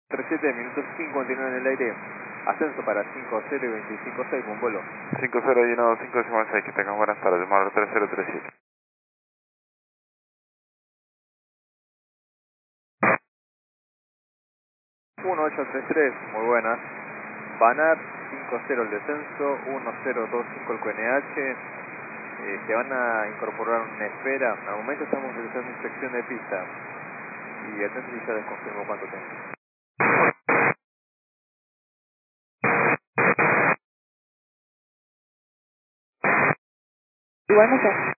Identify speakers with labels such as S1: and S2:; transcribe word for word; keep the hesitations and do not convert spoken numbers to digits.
S1: treinta y siete minutos cincuenta y nueve en el aire. Ascenso para cinco cero y veinticinco seis, un vuelo.
S2: cinco cero y uno cinco seis, que tengan buenas tardes, Mar tres cero tres siete.
S1: uno ocho tres tres, muy buenas. Banar, cinco cero el descenso, uno cero dos cinco el Q N H. Eh, se van a incorporar una esfera. Al momento estamos realizando inspección de pista. Y atento y ya les confirmo cuánto tengo.
S3: Igual no sé.